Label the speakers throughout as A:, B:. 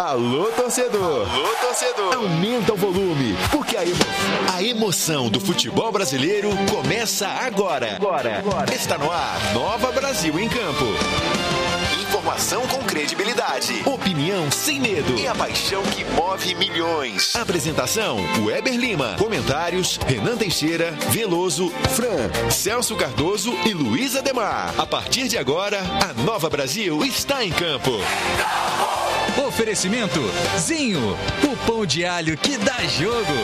A: Alô, torcedor!
B: Alô, torcedor!
A: Aumenta o volume, porque a emoção do futebol brasileiro começa agora. Está no ar, Nova Brasil em Campo.
B: Informação com credibilidade,
A: Opinião sem medo
B: e a paixão que move milhões.
A: Apresentação, Weber Lima. Comentários, Renan Teixeira, Veloso, Fran, Celso Cardoso e Luiz Ademar. A partir de agora, a Nova Brasil está em campo.
C: Oferecimento Zinho, o pão de alho que dá jogo.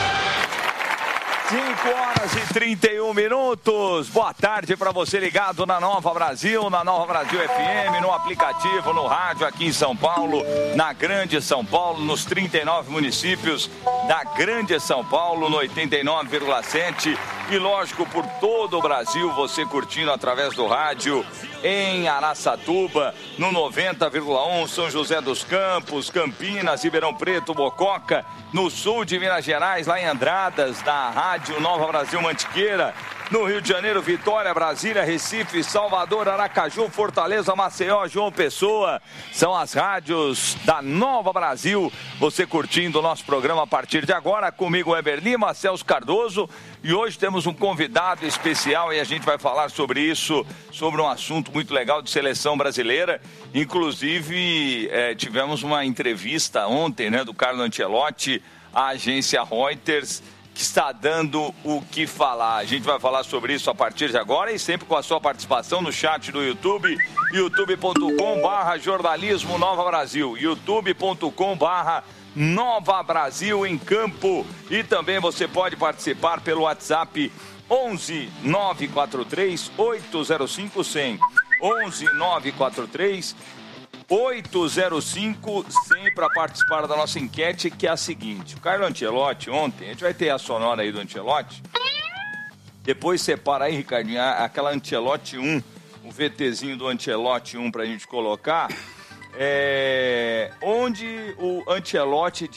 D: 5h31. Boa tarde para você ligado na Nova Brasil, na Nova Brasil FM, no aplicativo, no rádio aqui em São Paulo, na Grande São Paulo, nos 39 municípios da Grande São Paulo, no 89,7 e lógico por todo o Brasil, você curtindo através do rádio em Araçatuba, no 90,1, São José dos Campos, Campinas, Ribeirão Preto, Mococa, no sul de Minas Gerais, lá em Andradas, da Rádio Nova Brasil Mantiqueira, no Rio de Janeiro, Vitória, Brasília, Recife, Salvador, Aracaju, Fortaleza, Maceió, João Pessoa, são as rádios da Nova Brasil, você curtindo o nosso programa a partir de agora, comigo Weber Lima, Celso Cardoso, e hoje temos um convidado especial e a gente vai falar sobre isso, sobre um assunto muito legal de seleção brasileira, inclusive tivemos uma entrevista ontem, do Carlo Ancelotti, à agência Reuters, que está dando o que falar. A gente vai falar sobre isso a partir de agora e sempre com a sua participação no chat do YouTube, youtube.com/jornalismo Nova Brasil, youtube.com/Nova Brasil em Campo. E também você pode participar pelo WhatsApp 11 943 805 100. 11 943 805 100 para participar da nossa enquete, que é a seguinte: o Carlo Ancelotti ontem, a gente vai ter a sonora aí do Ancelotti, depois separa aí, Ricardinho, aquela Ancelotti 1, o VTzinho do Ancelotti 1 pra gente colocar, onde o Ancelotti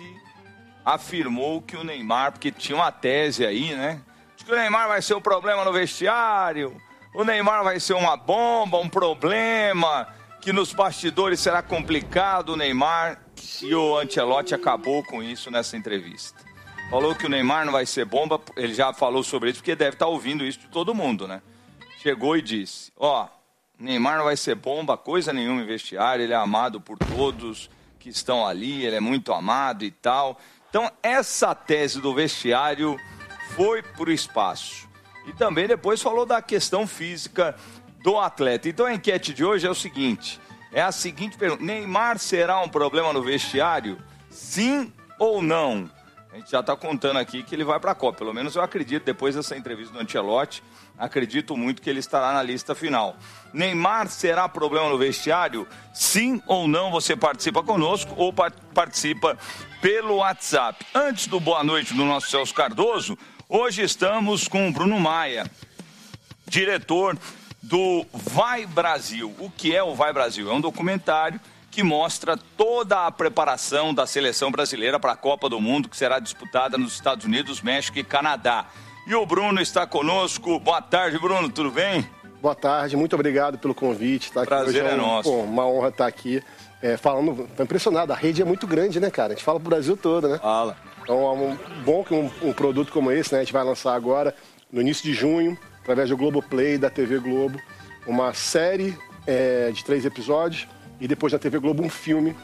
D: afirmou que o Neymar, porque tinha uma tese aí, de que o Neymar vai ser o problema no vestiário, o Neymar vai ser uma bomba, um problema, que nos bastidores será complicado o Neymar, e o Ancelotti acabou com isso nessa entrevista. Falou que o Neymar não vai ser bomba, ele já falou sobre isso, porque deve estar ouvindo isso de todo mundo, Chegou e disse, Neymar não vai ser bomba, coisa nenhuma em vestiário, ele é amado por todos que estão ali, ele é muito amado e tal. Então, essa tese do vestiário foi para o espaço. E também depois falou da questão física do atleta. Então a enquete de hoje é o seguinte, é a seguinte pergunta: Neymar será um problema no vestiário? Sim ou não? A gente já está contando aqui que ele vai para a Copa, pelo menos eu acredito, depois dessa entrevista do Ancelotti, acredito muito que ele estará na lista final. Neymar será problema no vestiário? Sim ou não? Você participa conosco ou participa pelo WhatsApp. Antes do boa noite do nosso Celso Cardoso, hoje estamos com o Bruno Maia, diretor do Vai Brasil. O que é o Vai Brasil? É um documentário que mostra toda a preparação da seleção brasileira para a Copa do Mundo, que será disputada nos Estados Unidos, México e Canadá. E o Bruno está conosco. Boa tarde, Bruno, tudo bem?
E: Boa tarde, muito obrigado pelo convite.
D: Prazer é nosso.
E: Uma honra estar aqui falando. Estou impressionado, a rede é muito grande, cara? A gente fala pro Brasil todo,
D: Fala.
E: Então é bom que um produto como esse, a gente vai lançar agora, no início de junho, através do Globoplay, da TV Globo, uma série de 3 episódios e depois na TV Globo um filme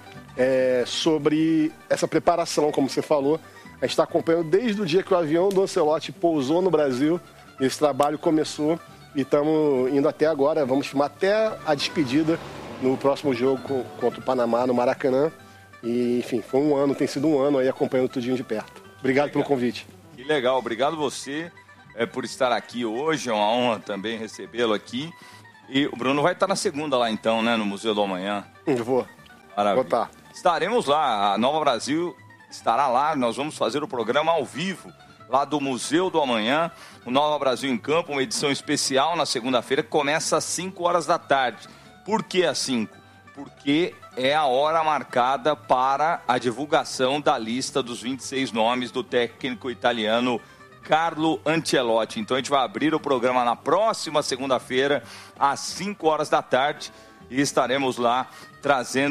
E: sobre essa preparação, como você falou. A gente está acompanhando desde o dia que o avião do Ancelotti pousou no Brasil, esse trabalho começou e estamos indo até agora, vamos filmar até a despedida no próximo jogo contra o Panamá, no Maracanã. E, enfim, foi um ano, tem sido um ano aí acompanhando tudinho de perto. Obrigado pelo convite.
D: Que legal, obrigado você por estar aqui hoje, é uma honra também recebê-lo aqui. E o Bruno vai estar na segunda lá então, no Museu do Amanhã.
E: Eu vou.
D: Maravilha.
E: Vou estar.
D: Estaremos lá, a Nova Brasil estará lá, nós vamos fazer o programa ao vivo, lá do Museu do Amanhã, o Nova Brasil em Campo, uma edição especial na segunda-feira, que começa às 5 horas da tarde. Por que às 5? Porque é a hora marcada para a divulgação da lista dos 26 nomes do técnico italiano Carlo Ancelotti. Então a gente vai abrir o programa na próxima segunda-feira, às 5 horas da tarde, e estaremos lá trazendo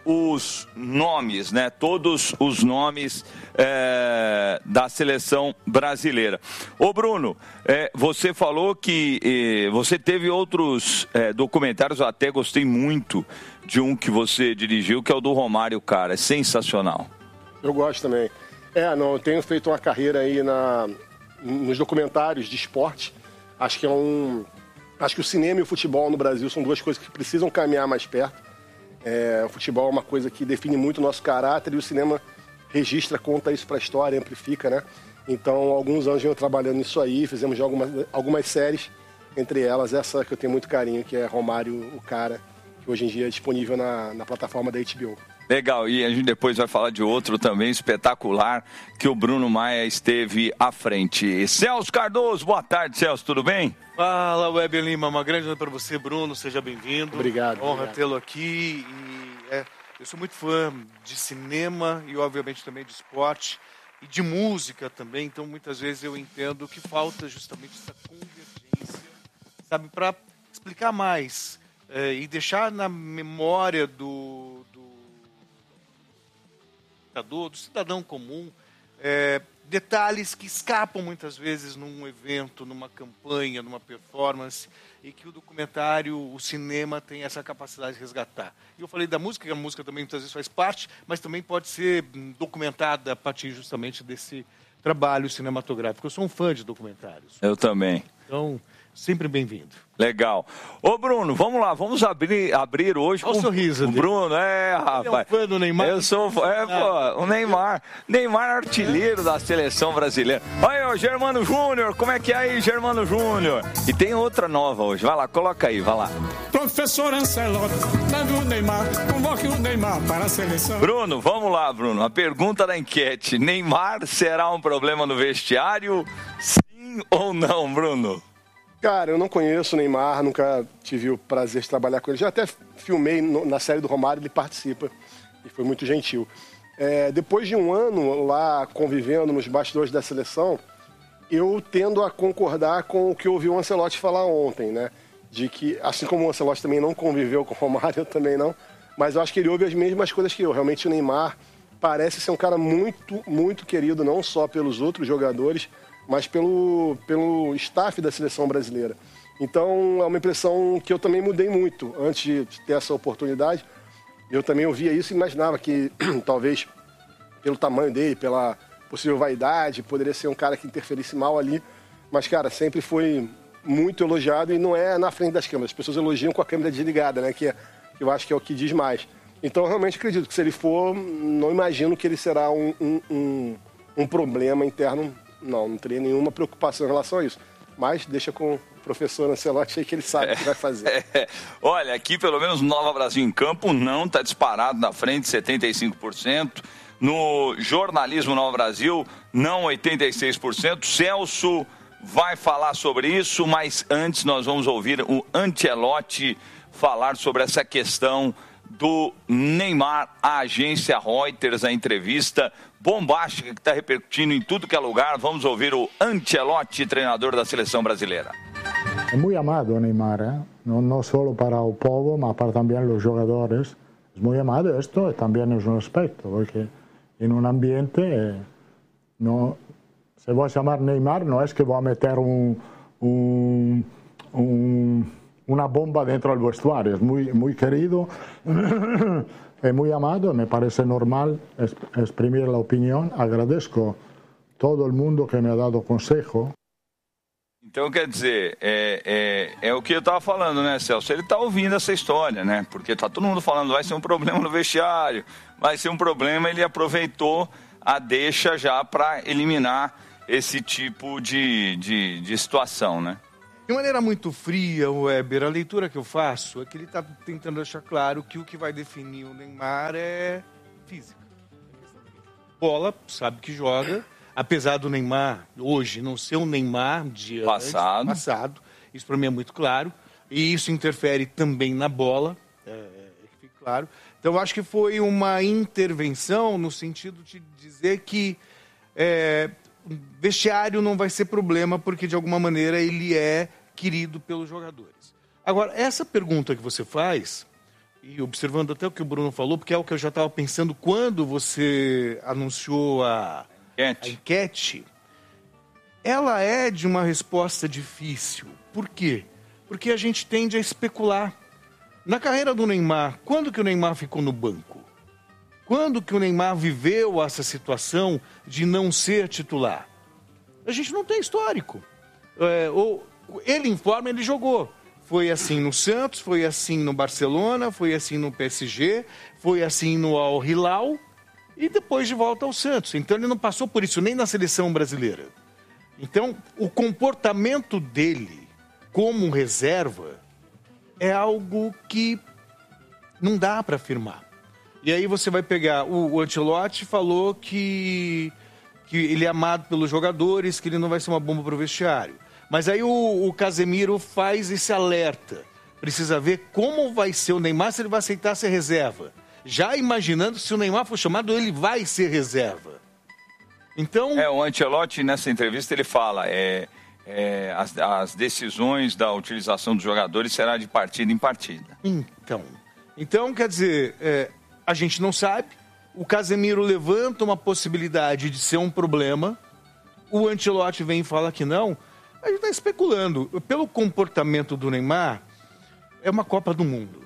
D: os nomes, né? Todos os nomes da seleção brasileira. Ô Bruno, você falou que você teve outros documentários, eu até gostei muito de um que você dirigiu, que é o do Romário, cara, é sensacional.
E: Eu gosto também. Eu tenho feito uma carreira aí nos documentários de esporte. Acho que o cinema e o futebol no Brasil são duas coisas que precisam caminhar mais perto. O futebol é uma coisa que define muito o nosso caráter e o cinema registra, conta isso para a história, amplifica, né? Então, há alguns anos eu trabalhando nisso aí, fizemos já algumas séries, entre elas essa que eu tenho muito carinho, que é Romário, o Cara, que hoje em dia é disponível na plataforma da HBO.
D: Legal, e a gente depois vai falar de outro também espetacular, que o Bruno Maia esteve à frente. Celso Cardoso, boa tarde, Celso, tudo bem?
F: Fala, Weber Lima, uma grande noite para você, Bruno, seja bem-vindo.
E: Obrigado.
F: Honra tê-lo aqui. Eu sou muito fã de cinema e, obviamente, também de esporte e de música também, então muitas vezes eu entendo que falta justamente essa convergência, sabe, para explicar mais e deixar na memória do cidadão comum, detalhes que escapam muitas vezes num evento, numa campanha, numa performance, e que o documentário, o cinema tem essa capacidade de resgatar. E eu falei da música, que a música também muitas vezes faz parte, mas também pode ser documentada a partir justamente desse trabalho cinematográfico. Eu sou um fã de documentários.
D: Eu também.
F: Então, sempre bem-vindo.
D: Legal. Ô Bruno, vamos lá, vamos abrir hoje
F: com o sorriso
D: o Bruno, rapaz.
F: Ele é um fã do Neymar?
D: Eu sou, o Neymar artilheiro da seleção brasileira. Olha aí, o Germano Júnior, como é que é aí, Germano Júnior? E tem outra nova hoje, vai lá, coloca aí, vai lá.
G: Professor Ancelotti, leve o Neymar, convoque o Neymar para a seleção.
D: Bruno, vamos lá, Bruno, a pergunta da enquete, Neymar será um problema no vestiário? Sim ou não, Bruno?
E: Cara, eu não conheço o Neymar, nunca tive o prazer de trabalhar com ele. Já até filmei na série do Romário, ele participa e foi muito gentil. Depois de um ano lá convivendo nos bastidores da seleção, eu tendo a concordar com o que eu ouvi o Ancelotti falar ontem, né? De que, assim como o Ancelotti também não conviveu com o Romário, eu também não, mas eu acho que ele ouve as mesmas coisas que eu. Realmente o Neymar parece ser um cara muito, muito querido, não só pelos outros jogadores, mas pelo staff da seleção brasileira. Então, é uma impressão que eu também mudei muito. Antes de ter essa oportunidade, eu também ouvia isso e imaginava que, talvez, pelo tamanho dele, pela possível vaidade, poderia ser um cara que interferisse mal ali. Mas, cara, sempre foi muito elogiado e não é na frente das câmeras. As pessoas elogiam com a câmera desligada, né? Que eu acho que é o que diz mais. Então, eu realmente acredito que se ele for, não imagino que ele será um problema interno. Não teria nenhuma preocupação em relação a isso. Mas deixa com o professor Ancelotti aí que ele sabe o que vai fazer.
D: Olha, aqui pelo menos Nova Brasil em Campo não está disparado na frente, 75%. No jornalismo Nova Brasil, não 86%. Celso vai falar sobre isso, mas antes nós vamos ouvir o Ancelotti falar sobre essa questão do Neymar, a agência Reuters, a entrevista bombástica que está repercutindo em tudo que é lugar. Vamos ouvir o Ancelotti, treinador da seleção brasileira.
H: Es muy amado Neymar, no solo para el povo, mas para también los jugadores. Es muy amado, esto también es un aspecto, porque en un ambiente, no, se va a llamar Neymar, no es que va a meter una bomba dentro del vestuario, es muy querido, es muy amado, me parece normal exprimir la opinión, agradezco todo el mundo que me ha dado consejo.
D: Então, quer dizer, é o que eu estava falando, né, Celso? Ele está ouvindo essa história, né? Porque está todo mundo falando, vai ser um problema no vestiário, vai ser um problema, ele aproveitou a deixa já para eliminar esse tipo de situação, né?
F: De maneira muito fria, Weber, a leitura que eu faço é que ele está tentando deixar claro que o que vai definir o Neymar é física. Bola, sabe que joga, apesar do Neymar hoje não ser um Neymar de passado, isso para mim é muito claro, e isso interfere também na bola, que fique claro. Então eu acho que foi uma intervenção no sentido de dizer que vestiário não vai ser problema porque de alguma maneira ele é querido pelos jogadores. Agora, essa pergunta que você faz, e observando até o que o Bruno falou, porque é o que eu já estava pensando quando você anunciou a enquete, ela é de uma resposta difícil. Por quê? Porque a gente tende a especular. Na carreira do Neymar, quando que o Neymar ficou no banco? Quando que o Neymar viveu essa situação de não ser titular? A gente não tem histórico. Ele informa, ele jogou. Foi assim no Santos, foi assim no Barcelona, foi assim no PSG, foi assim no Al Hilal e depois de volta ao Santos. Então ele não passou por isso nem na seleção brasileira. Então o comportamento dele como reserva é algo que não dá para afirmar. E aí você vai pegar, o Ancelotti falou que ele é amado pelos jogadores, que ele não vai ser uma bomba para o vestiário. Mas aí o Casemiro faz esse alerta. Precisa ver como vai ser o Neymar, se ele vai aceitar ser reserva. Já imaginando, se o Neymar for chamado, ele vai ser reserva. Então...
D: o Ancelotti, nessa entrevista, ele fala... as decisões da utilização dos jogadores será de partida em partida.
F: Então quer dizer, a gente não sabe. O Casemiro levanta uma possibilidade de ser um problema. O Ancelotti vem e fala que não. A gente está especulando. Pelo comportamento do Neymar, é uma Copa do Mundo.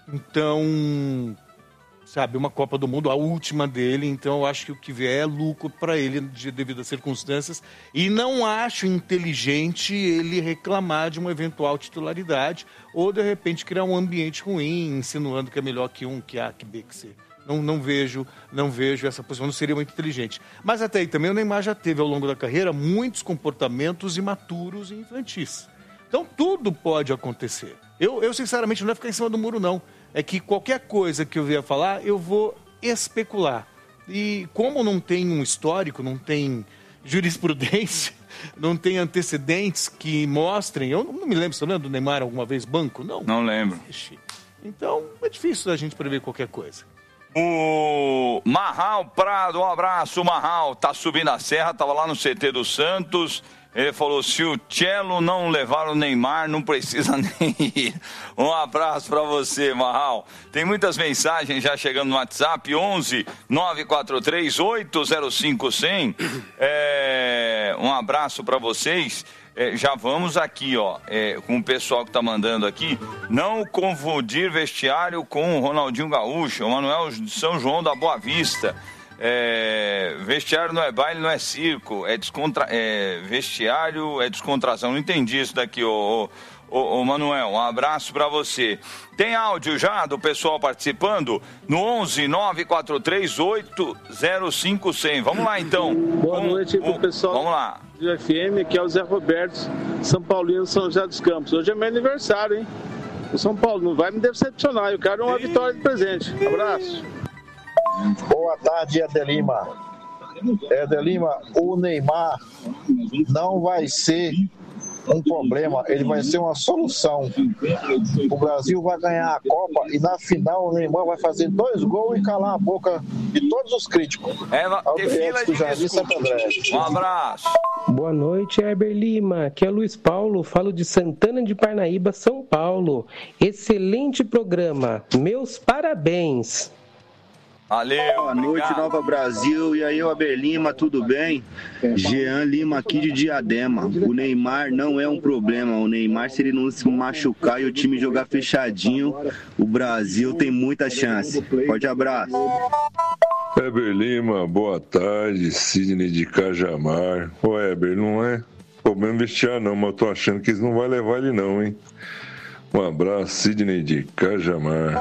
F: Então, uma Copa do Mundo, a última dele. Então, eu acho que o que vier é lucro para ele devido às circunstâncias. E não acho inteligente ele reclamar de uma eventual titularidade ou, de repente, criar um ambiente ruim, insinuando que é melhor que um, que A, que B, que C. Não vejo essa posição, não seria muito inteligente. Mas até aí também o Neymar já teve, ao longo da carreira, muitos comportamentos imaturos e infantis. Então, tudo pode acontecer. Eu sinceramente, não é ficar em cima do muro, não. É que qualquer coisa que eu vier falar, eu vou especular. E como não tem um histórico, não tem jurisprudência, não tem antecedentes que mostrem... Eu não me lembro, você lembra do Neymar alguma vez banco?
D: Não lembro.
F: Então, é difícil a gente prever qualquer coisa.
D: O Marral Prado, um abraço, Marral. Tá subindo a serra, tava lá no CT do Santos. Ele falou, se o Cello não levar o Neymar, não precisa nem ir. Um abraço para você, Marral. Tem muitas mensagens já chegando no WhatsApp, 11 943 805 100. Um abraço para vocês. Já vamos aqui, com o pessoal que tá mandando aqui. Não confundir vestiário com o Ronaldinho Gaúcho, o Manuel de São João da Boa Vista. Vestiário não é baile, não é circo, vestiário é descontração. Não entendi isso daqui, ô Manuel, um abraço pra você. Tem áudio já do pessoal participando? No 11 943 805 100. Vamos lá então.
I: Boa noite pro pessoal.
D: Vamos lá.
I: Do FM, que é o Zé Roberto, São Paulino, São José dos Campos. Hoje é meu aniversário, hein? O São Paulo não vai me decepcionar, eu quero uma vitória de presente. Abraço.
J: Boa tarde, Edelima. Edelima, o Neymar não vai ser um problema, ele vai ser uma solução. O Brasil vai ganhar a Copa e na final o Neymar vai fazer 2 gols e calar a boca de todos os críticos.
D: Um abraço.
K: Boa noite, Heber Lima. Aqui é Luiz Paulo, falo de Santana de Parnaíba, São Paulo. Excelente programa, meus parabéns.
D: Valeu,
L: boa noite, Nova Brasil. E aí, Heber Lima, tudo bem? Jean Lima aqui de Diadema. O Neymar não é um problema. O Neymar, se ele não se machucar e o time jogar fechadinho, o Brasil tem muita chance. Forte abraço.
M: Heber Lima, boa tarde. Sidney de Cajamar. Ô, Heber, não é problema vestiário não, mas eu tô achando que eles não vão levar ele não, hein? Um abraço, Sidney de Cajamar.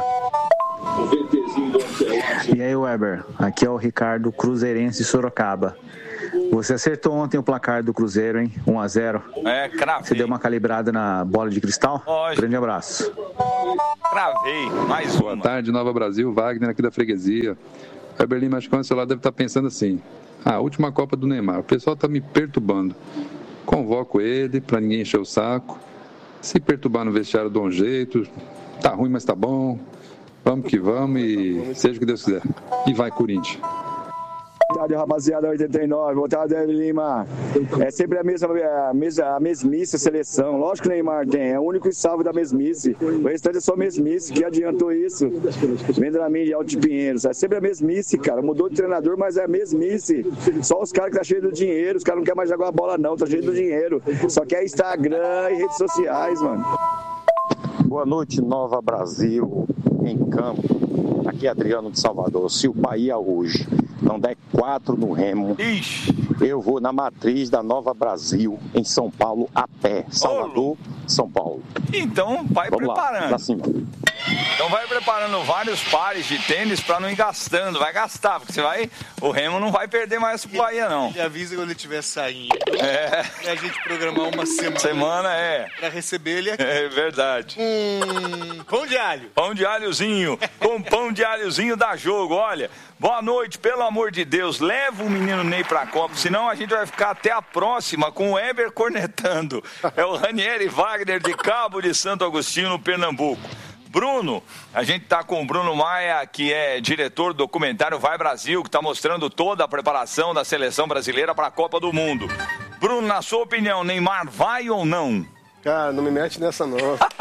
N: E aí, Weber, aqui é o Ricardo, cruzeirense de Sorocaba. Você acertou ontem o placar do Cruzeiro, hein? 1-0.
D: Cravei.
N: Você deu uma calibrada na bola de cristal?
D: Lógico.
N: Grande abraço.
D: Cravei, mais uma.
O: Boa tarde, Nova Brasil, Wagner aqui da Freguesia. Weber Lima, acho que o celular deve estar pensando assim, a última Copa do Neymar, o pessoal está me perturbando. Convoco ele para ninguém encher o saco. Se perturbar no vestiário, dou um jeito. Tá ruim, mas tá bom. Vamos que vamos e seja o que Deus quiser. E vai, Corinthians.
P: tarde, rapaziada 89. Boa tarde, Lima. É sempre a mesmice a seleção. Lógico que o Neymar tem, é o único salvo da mesmice. O restante é só mesmice. Que adiantou isso? Vendo na mídia Alto de Pinheiros. É sempre a mesmice, cara. Mudou de treinador, mas é a mesmice. Só os caras que tá cheio do dinheiro. Os caras não querem mais jogar bola, não. Tá cheio do dinheiro. Só que é Instagram e redes sociais, mano.
Q: Boa noite, Nova Brasil, em campo. Aqui é Adriano de Salvador. Se o Bahia hoje não der 4 no Remo, eu vou na matriz da Nova Brasil, em São Paulo, a pé. Salvador, São Paulo.
D: Então, vai
Q: Vamos
D: preparando.
Q: lá, pra cima.
D: Então vai preparando vários pares de tênis pra não ir gastando. Vai gastar, porque o Remo não vai perder mais pro Bahia, não.
F: Ele avisa quando ele estiver saindo. E a gente programar uma semana. Pra receber ele aqui.
D: É verdade.
F: Pão de alho.
D: Pão de alhozinho. Com pão de alhozinho dá jogo. Olha, boa noite, pelo amor de Deus. Leva o menino Ney pra Copa, senão a gente vai ficar até a próxima com o Eber cornetando. É o Ranieri Wagner de Cabo de Santo Agostinho, Pernambuco. Bruno, a gente está com o Bruno Maia, que é diretor do documentário Vai Brasil, que está mostrando toda a preparação da seleção brasileira para a Copa do Mundo. Bruno, na sua opinião, Neymar vai ou não?
E: Cara, não me mete nessa não.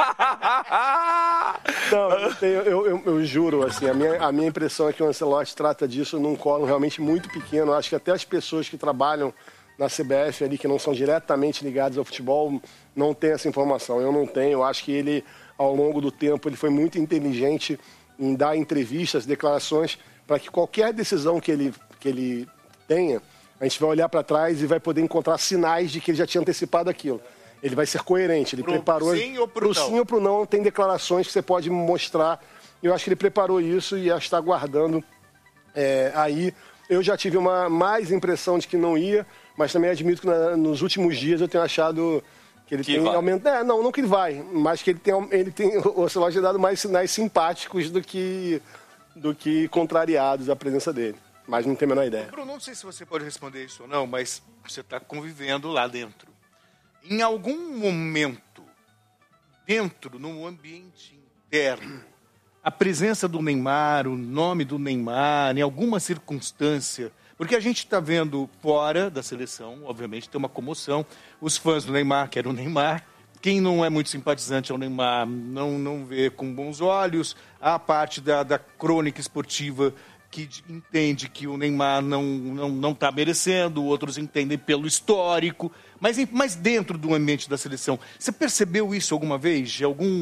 E: Não, eu juro, assim, a minha impressão é que o Ancelotti trata disso num colo realmente muito pequeno. Acho que até as pessoas que trabalham na CBF ali, que não são diretamente ligadas ao futebol, não têm essa informação. Eu não tenho, eu acho que ele, ao longo do tempo, ele foi muito inteligente em dar entrevistas, declarações, para que qualquer decisão que ele tenha, a gente vai olhar para trás e vai poder encontrar sinais de que ele já tinha antecipado aquilo. Ele vai ser coerente, ele preparou...
F: Sim ou pro não?
E: Sim ou pro não, tem declarações que você pode mostrar. Eu acho que ele preparou isso e está aguardando aí. Eu já tive uma mais impressão de que não ia, mas também admito que nos últimos dias eu tenho achado que ele tem aumentado. Não que ele vai, mas que ele tem o Ancelotti dado mais sinais simpáticos do que contrariados à presença dele. Mas não tenho a menor ideia.
F: Bruno, não sei se você pode responder isso ou não, mas você está convivendo lá dentro. Em algum momento, dentro, no ambiente interno, a presença do Neymar, o nome do Neymar, em alguma circunstância, porque a gente está vendo fora da seleção, obviamente tem uma comoção, os fãs do Neymar querem o Neymar, quem não é muito simpatizante ao Neymar não vê com bons olhos, a parte da crônica esportiva que entende que o Neymar não está merecendo, outros entendem pelo histórico, mas dentro do ambiente da seleção, você percebeu isso alguma vez?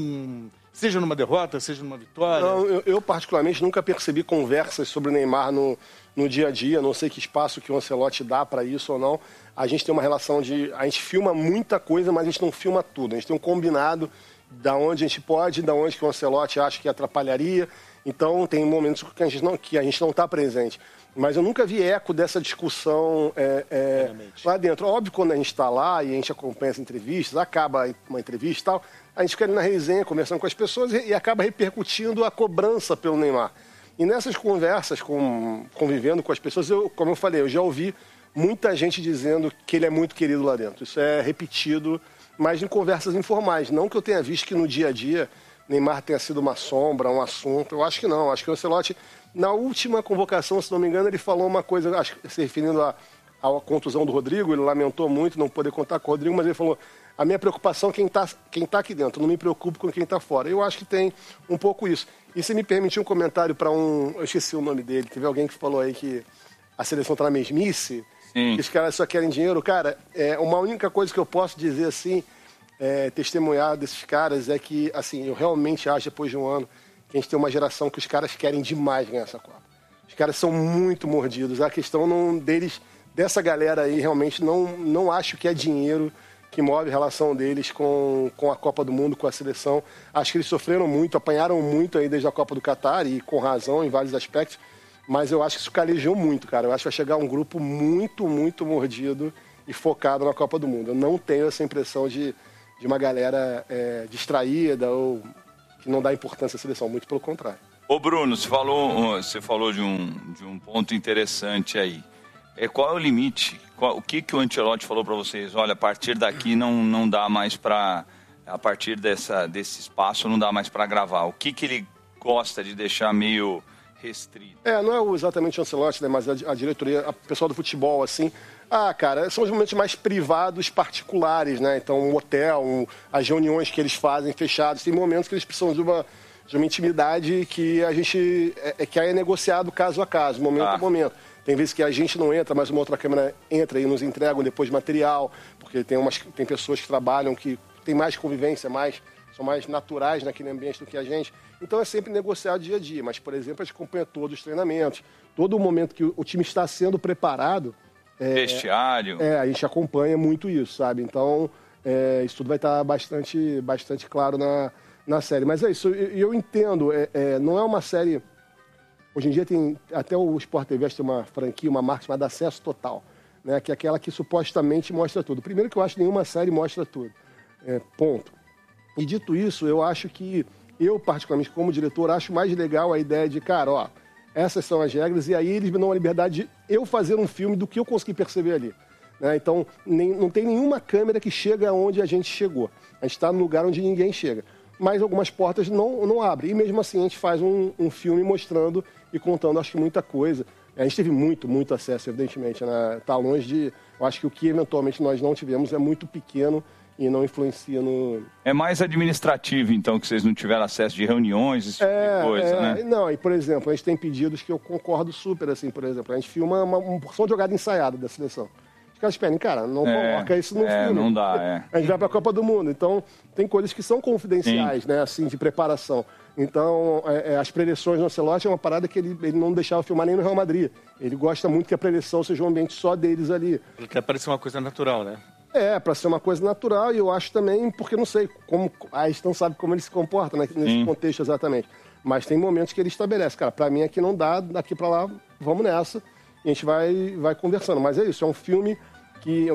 F: Seja numa derrota, seja numa vitória?
E: Não, eu particularmente nunca percebi conversas sobre o Neymar no dia a dia, não sei que espaço que o Ancelotti dá para isso ou não. A gente tem uma relação a gente filma muita coisa, mas a gente não filma tudo. A gente tem um combinado da onde a gente pode, da onde que o Ancelotti acha que atrapalharia. Então, tem momentos que a gente não está presente. Mas eu nunca vi eco dessa discussão lá dentro. Óbvio, quando a gente está lá e a gente acompanha as entrevistas, acaba uma entrevista e tal, a gente fica ali na resenha, conversando com as pessoas e acaba repercutindo a cobrança pelo Neymar. E nessas conversas, convivendo com as pessoas, como eu falei, eu já ouvi muita gente dizendo que ele é muito querido lá dentro. Isso é repetido, mas em conversas informais. Não que eu tenha visto que no dia a dia Neymar tenha sido uma sombra, um assunto. Eu acho que não. Acho que o Ancelotti, na última convocação, se não me engano, ele falou uma coisa, acho que se referindo à contusão do Rodrigo, ele lamentou muito não poder contar com o Rodrigo, mas ele falou, a minha preocupação é quem tá aqui dentro, não me preocupo com quem está fora. Eu acho que tem um pouco isso. E se me permitir um comentário para eu esqueci o nome dele, teve alguém que falou aí que a seleção está na mesmice, que os caras só querem dinheiro. Cara, uma única coisa que eu posso dizer assim, testemunhar desses caras é que, assim, eu realmente acho, depois de um ano, que a gente tem uma geração que os caras querem demais ganhar essa Copa. Os caras são muito mordidos. A questão deles, dessa galera aí, realmente não acho que é dinheiro que move a relação deles com a Copa do Mundo, com a seleção. Acho que eles sofreram muito, apanharam muito aí desde a Copa do Catar, e com razão em vários aspectos, mas eu acho que isso calejou muito, cara. Eu acho que vai chegar um grupo muito, muito mordido e focado na Copa do Mundo. Eu não tenho essa impressão de uma galera distraída ou que não dá importância à seleção, muito pelo contrário.
D: Ô Bruno, você falou de um ponto interessante aí. Qual é o limite? O que o Ancelotti falou para vocês? Olha, a partir daqui não dá mais para... A partir desse espaço não dá mais para gravar. O que ele gosta de deixar meio restrito.
E: Não é exatamente o Ancelotti, né, mas a diretoria, a pessoal do futebol, assim. Cara, são os momentos mais privados, particulares, né? Então, um hotel, as reuniões que eles fazem fechados, tem momentos que eles precisam de uma intimidade que a gente que é negociado caso a caso, momento a momento. Tem vezes que a gente não entra, mas uma outra câmera entra e nos entregam depois material, porque tem pessoas que trabalham que têm mais convivência, são mais naturais naquele ambiente do que a gente. Então é sempre negociado dia a dia. Mas, por exemplo, a gente acompanha todos os treinamentos, todo o momento que o time está sendo preparado.
D: Vestiário.
E: A gente acompanha muito isso, sabe? Então, isso tudo vai estar bastante claro na série. Mas é isso, eu entendo, não é uma série... Hoje em dia tem até o Sport TV tem uma franquia, uma marca chamada Acesso Total, né? Que é aquela que supostamente mostra tudo. Primeiro que eu acho que nenhuma série mostra tudo. Ponto. E dito isso, eu acho que eu, particularmente como diretor, acho mais legal a ideia de, cara, essas são as regras, e aí eles me dão a liberdade de eu fazer um filme do que eu consegui perceber ali. Né? Então, não tem nenhuma câmera que chega onde a gente chegou. A gente está no lugar onde ninguém chega. Mas algumas portas não abrem. E mesmo assim a gente faz um filme mostrando e contando, acho que muita coisa. A gente teve muito acesso, evidentemente. Né? Tá longe de... Eu acho que o que eventualmente nós não tivemos é muito pequeno e não influencia no...
D: É mais administrativo, então, que vocês não tiveram acesso de reuniões, esse tipo de coisa, né?
E: Não, e por exemplo, a gente tem pedidos que eu concordo super, assim, por exemplo, a gente filma uma porção de jogada ensaiada da seleção. Os caras pedem, cara, não coloca isso no filme.
D: Não dá,
E: A gente vai pra Copa do Mundo, então tem coisas que são confidenciais, né, assim, de preparação. Então, as preleções no Ancelotti é uma parada que ele não deixava filmar nem no Real Madrid. Ele gosta muito que a preleção seja um ambiente só deles ali.
F: Ele quer parecer uma coisa natural, né?
E: Para ser uma coisa natural, e eu acho também, porque não sei, a gente não sabe como ele se comporta, né, nesse contexto exatamente. Mas tem momentos que ele estabelece, cara, pra mim aqui não dá, daqui pra lá, vamos nessa, e a gente vai conversando. Mas é isso, é um filme de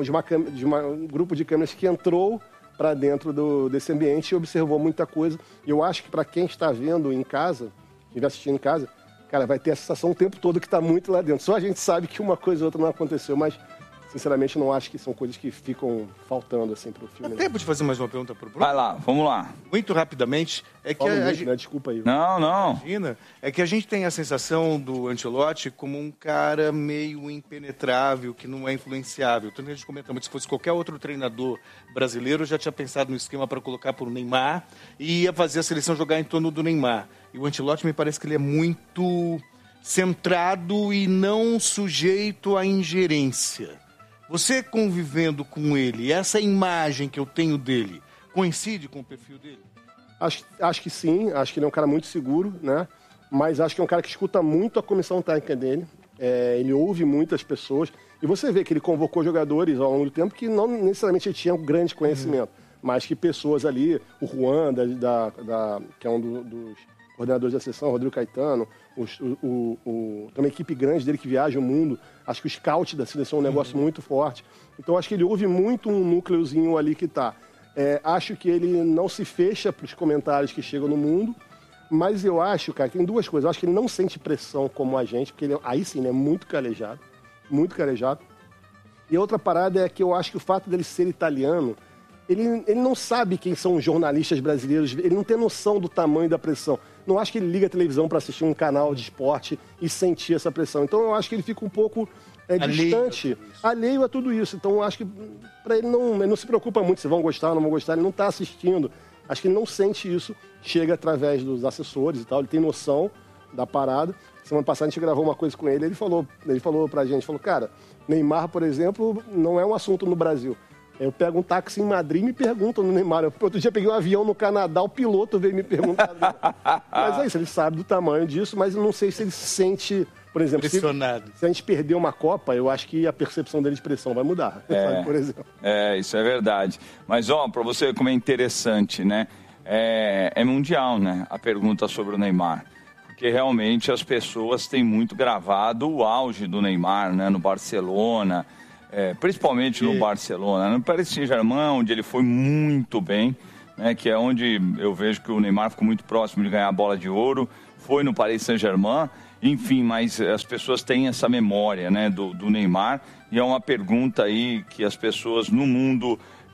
E: um grupo de câmeras que entrou para dentro desse ambiente e observou muita coisa. E eu acho que para quem está vendo em casa, quem estiver assistindo em casa, cara, vai ter a sensação o tempo todo que está muito lá dentro. Só a gente sabe que uma coisa ou outra não aconteceu, mas... Sinceramente, não acho que são coisas que ficam faltando, assim, pro filme.
F: Dá tempo de fazer mais uma pergunta pro Bruno?
D: Vai lá, vamos lá.
F: Muito rapidamente,
E: desculpa aí.
D: Não.
F: Imagina, é que a gente tem a sensação do Ancelotti como um cara meio impenetrável, que não é influenciável. Tanto que a gente comenta muito, se fosse qualquer outro treinador brasileiro, já tinha pensado no esquema para colocar pro Neymar e ia fazer a seleção jogar em torno do Neymar. E o Ancelotti me parece que ele é muito centrado e não sujeito à ingerência. Você convivendo com ele, essa imagem que eu tenho dele, coincide com o perfil dele?
E: Acho que sim, acho que ele é um cara muito seguro, né? Mas acho que é um cara que escuta muito a comissão técnica dele, ele ouve muitas pessoas, e você vê que ele convocou jogadores ao longo do tempo que não necessariamente ele tinha um grande conhecimento, mas que pessoas ali, o Juan, que é um dos coordenadores da seleção, Rodrigo Caetano, tem uma equipe grande dele que viaja o mundo. Acho que o scout da seleção é um negócio muito forte. Então, acho que ele ouve muito um núcleozinho ali que está. Acho que ele não se fecha para os comentários que chegam no mundo, mas eu acho, cara, que tem duas coisas. Eu acho que ele não sente pressão como a gente, porque aí sim, ele é muito calejado. Muito calejado. E a outra parada é que eu acho que o fato dele ser italiano, ele não sabe quem são os jornalistas brasileiros, ele não tem noção do tamanho da pressão. Não acho que ele liga a televisão para assistir um canal de esporte e sentir essa pressão. Então eu acho que ele fica um pouco distante, alheio a tudo isso. Então eu acho que para ele não se preocupa muito se vão gostar ou não vão gostar, ele não está assistindo. Acho que ele não sente isso, chega através dos assessores e tal, ele tem noção da parada. Semana passada a gente gravou uma coisa com ele, ele falou pra gente, cara, Neymar, por exemplo, não é um assunto no Brasil. Eu pego um táxi em Madrid e me perguntam no Neymar. Outro dia peguei um avião no Canadá, o piloto veio me perguntar. Mas é isso, ele sabe do tamanho disso, mas eu não sei se ele se sente, por exemplo, se a gente perder uma Copa, eu acho que a percepção dele de pressão vai mudar, sabe, por exemplo.
D: Isso é verdade. Mas, para você ver como é interessante, né? É mundial, né? A pergunta sobre o Neymar. Porque realmente as pessoas têm muito gravado o auge do Neymar, né? No Barcelona... principalmente no Barcelona, no Paris Saint-Germain, onde ele foi muito bem, né, que é onde eu vejo que o Neymar ficou muito próximo de ganhar a bola de ouro, foi no Paris Saint-Germain, enfim, mas as pessoas têm essa memória, né, do Neymar, e é uma pergunta aí que as pessoas no mundo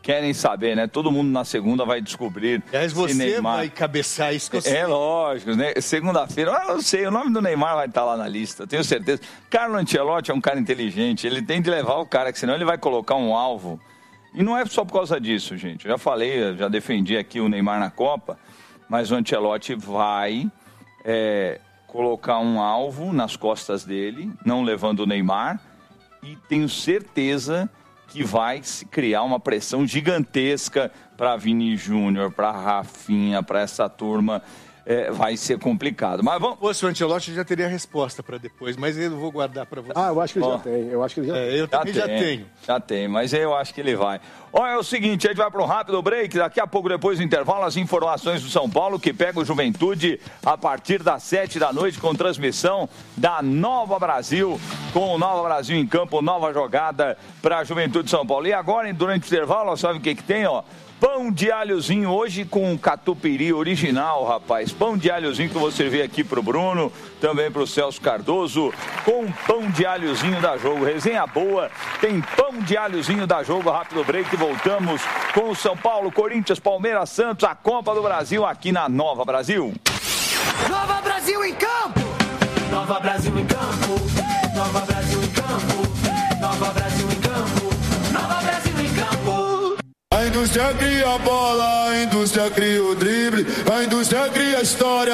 D: querem saber, né? Todo mundo na segunda vai descobrir.
F: Aliás, você vai cabeçar isso que eu sei.
D: É lógico, né? Segunda-feira, eu sei, o nome do Neymar vai estar lá na lista, tenho certeza. Carlo Ancelotti é um cara inteligente, ele tem de levar o cara, que senão ele vai colocar um alvo. E não é só por causa disso, gente. Eu já falei, já defendi aqui o Neymar na Copa, mas o Ancelotti vai colocar um alvo nas costas dele, não levando o Neymar, e tenho certeza que vai se criar uma pressão gigantesca para Vini Júnior, para Rafinha, para essa turma. Vai ser complicado. Mas vamos...
F: Se fosse o Ancelotti, já teria a resposta para depois, mas eu vou guardar para você.
E: Eu acho que ele já tem. Eu acho que ele já tem.
F: Eu também já tenho.
D: Já tem, mas eu acho que ele vai. Olha, é o seguinte, a gente vai para um rápido break, daqui a pouco, depois do intervalo, as informações do São Paulo, que pega o Juventude a partir das 7 da noite, com transmissão da Nova Brasil, com o Nova Brasil em campo, nova jogada para a Juventude de São Paulo. E agora, durante o intervalo, sabe o que tem, ó? Pão de alhozinho hoje com catupiry original, rapaz. Pão de alhozinho que eu vou servir aqui pro Bruno, também pro Celso Cardoso, com pão de alhozinho da Jogo. Resenha boa, tem pão de alhozinho da Jogo. Rápido break, voltamos com o São Paulo, Corinthians, Palmeiras, Santos, a Copa do Brasil aqui na Nova Brasil.
R: Nova Brasil em campo! Nova Brasil em campo! Nova Brasil em campo! Nova Brasil em campo! Nova Brasil em campo!
S: A indústria cria a bola, a indústria cria o drible, a indústria cria a história.